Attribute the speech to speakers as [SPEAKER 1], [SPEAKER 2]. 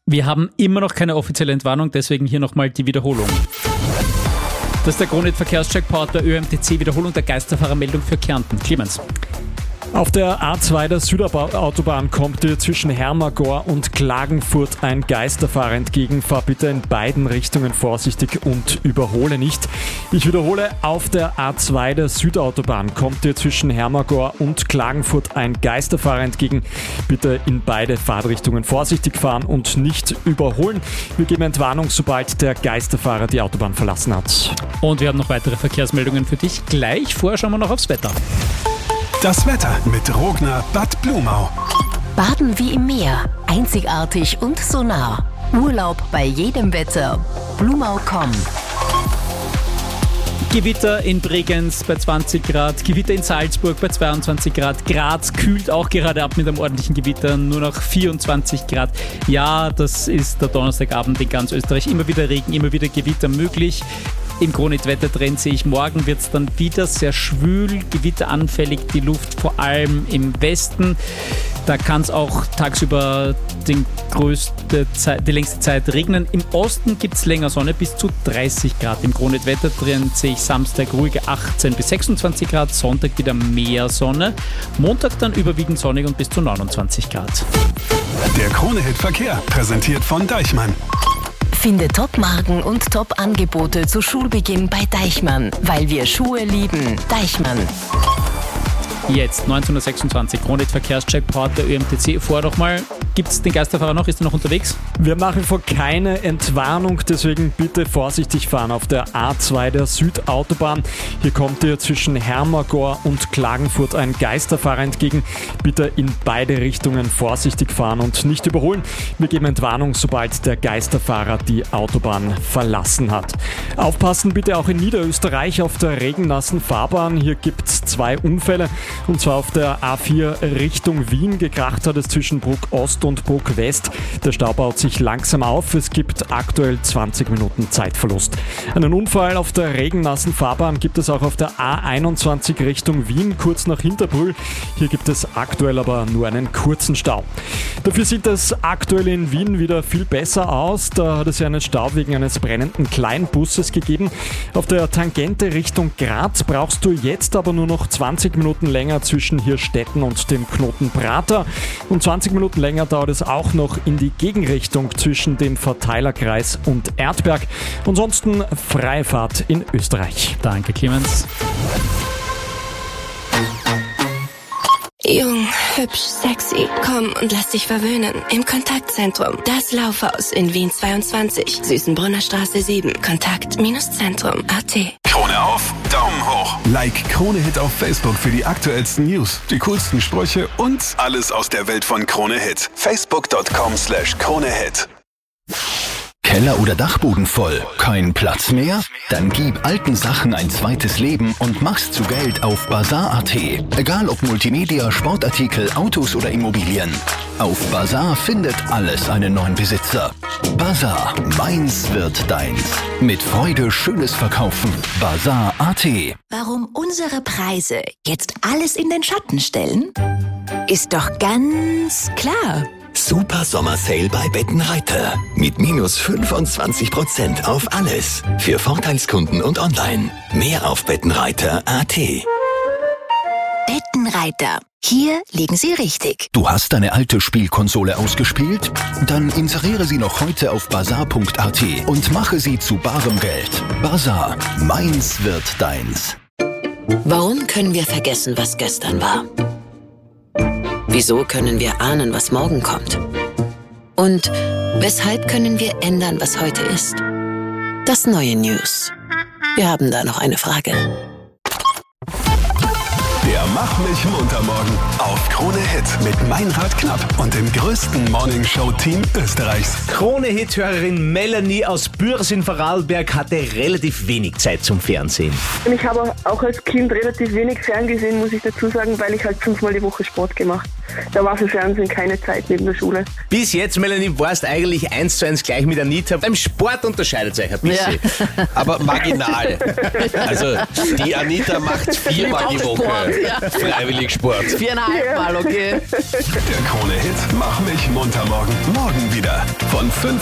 [SPEAKER 1] Wir haben immer noch keine offizielle Entwarnung, deswegen hier nochmal die Wiederholung. Das ist der Kronehit Verkehrscheck powered bei ÖMTC, Wiederholung der Geisterfahrermeldung für Kärnten. Clemens.
[SPEAKER 2] Auf der A2 der Südautobahn kommt dir zwischen Hermagor und Klagenfurt ein Geisterfahrer entgegen. Fahr bitte in beiden Richtungen vorsichtig und überhole nicht. Ich wiederhole, auf der A2 der Südautobahn kommt dir zwischen Hermagor und Klagenfurt ein Geisterfahrer entgegen. Bitte in beide Fahrtrichtungen vorsichtig fahren und nicht überholen. Wir geben Entwarnung, sobald der Geisterfahrer die Autobahn verlassen hat.
[SPEAKER 1] Und wir haben noch weitere Verkehrsmeldungen für dich. Gleich vorher schauen wir noch aufs Wetter.
[SPEAKER 3] Das Wetter mit Rogner Bad Blumau.
[SPEAKER 4] Baden wie im Meer, einzigartig und so nah. Urlaub bei jedem Wetter. Blumau.com.
[SPEAKER 1] Gewitter in Bregenz bei 20 Grad, Gewitter in Salzburg bei 22 Grad, Graz kühlt auch gerade ab mit einem ordentlichen Gewitter, nur noch 24 Grad. Ja, das ist der Donnerstagabend in ganz Österreich. Immer wieder Regen, immer wieder Gewitter möglich. Im Kronehit-Wettertrend sehe ich, morgen wird es dann wieder sehr schwül, gewitteranfällig, die Luft vor allem im Westen. Da kann es auch tagsüber die längste Zeit regnen. Im Osten gibt es länger Sonne bis zu 30 Grad. Im Kronehit-Wettertrend sehe ich Samstag ruhige 18 bis 26 Grad, Sonntag wieder mehr Sonne, Montag dann überwiegend sonnig und bis zu 29 Grad.
[SPEAKER 3] Der Kronehit-Verkehr, präsentiert von Deichmann.
[SPEAKER 4] Finde Top-Marken und Top-Angebote zu Schulbeginn bei Deichmann, weil wir Schuhe lieben. Deichmann.
[SPEAKER 1] Jetzt 1926, Kronehit Verkehrscheck, powered der ÖMTC. Vorher doch mal, gibt es den Geisterfahrer noch? Ist er noch unterwegs?
[SPEAKER 2] Wir machen vor keine Entwarnung, deswegen bitte vorsichtig fahren auf der A2 der Südautobahn. Hier kommt dir zwischen Hermagor und Klagenfurt ein Geisterfahrer entgegen. Bitte in beide Richtungen vorsichtig fahren und nicht überholen. Wir geben Entwarnung, sobald der Geisterfahrer die Autobahn verlassen hat. Aufpassen bitte auch in Niederösterreich auf der regennassen Fahrbahn. Hier gibt es 2 Unfälle. Und zwar auf der A4 Richtung Wien. Gekracht hat es zwischen Bruck Ost und Bruck West. Der Stau baut sich langsam auf. Es gibt aktuell 20 Minuten Zeitverlust. Einen Unfall auf der regennassen Fahrbahn gibt es auch auf der A21 Richtung Wien, kurz nach Hinterbrühl. Hier gibt es aktuell aber nur einen kurzen Stau. Dafür sieht es aktuell in Wien wieder viel besser aus. Da hat es ja einen Stau wegen eines brennenden Kleinbusses gegeben. Auf der Tangente Richtung Graz brauchst du jetzt aber nur noch 20 Minuten länger zwischen Hirstetten und dem Knoten Prater. Und 20 Minuten länger dauert es auch noch in die Gegenrichtung zwischen dem Verteilerkreis und Erdberg. Ansonsten freie Fahrt in Österreich.
[SPEAKER 1] Danke, Clemens.
[SPEAKER 5] Jung, hübsch, sexy. Komm und lass dich verwöhnen. Im Kontaktzentrum. Das Laufhaus in Wien 22. Süßenbrunner Straße 7. Kontakt-Zentrum.at.
[SPEAKER 3] Krone auf, Daumen hoch. Like Kronehit auf Facebook für die aktuellsten News, die coolsten Sprüche und alles aus der Welt von Kronehit. Facebook.com/Kronehit.
[SPEAKER 6] Keller oder Dachboden voll? Kein Platz mehr? Dann gib alten Sachen ein zweites Leben und mach's zu Geld auf Bazar.at. Egal ob Multimedia, Sportartikel, Autos oder Immobilien. Auf Bazar findet alles einen neuen Besitzer. Bazar, meins wird deins. Mit Freude schönes Verkaufen. Bazar.at.
[SPEAKER 7] Warum unsere Preise jetzt alles in den Schatten stellen? Ist doch ganz klar.
[SPEAKER 8] Super Sommersale bei Bettenreiter. Mit minus 25% auf alles. Für Vorteilskunden und online. Mehr auf Bettenreiter.at.
[SPEAKER 7] Bettenreiter. Hier liegen Sie richtig.
[SPEAKER 6] Du hast deine alte Spielkonsole ausgespielt? Dann inseriere sie noch heute auf Bazar.at und mache sie zu barem Geld. Bazar, meins wird deins.
[SPEAKER 9] Warum können wir vergessen, was gestern war? Wieso können wir ahnen, was morgen kommt? Und weshalb können wir ändern, was heute ist? Das neue News. Wir haben da noch eine Frage.
[SPEAKER 3] Der Mach mich munter morgen auf Kronehit mit Meinrad Knapp und dem größten Morningshow-Team Österreichs.
[SPEAKER 10] Kronehit-Hörerin Melanie aus Bürs in Vorarlberg hatte relativ wenig Zeit zum Fernsehen.
[SPEAKER 11] Ich habe auch als Kind relativ wenig Fernsehen, muss ich dazu sagen, weil ich halt 5-mal die Woche Sport gemacht. Da war für Fernsehen keine Zeit neben der Schule.
[SPEAKER 10] Bis jetzt, Melanie, warst eigentlich 1:1 gleich mit Anita. Beim Sport unterscheidet es euch ein bisschen.
[SPEAKER 12] Ja. Aber marginal. Also die Anita macht 4-mal die Woche.
[SPEAKER 10] Ja.
[SPEAKER 12] Freiwillig Sport.
[SPEAKER 13] 4,5 Mal, okay.
[SPEAKER 3] Der Krone-Hit Mach mich munter morgen. Morgen wieder. Von 5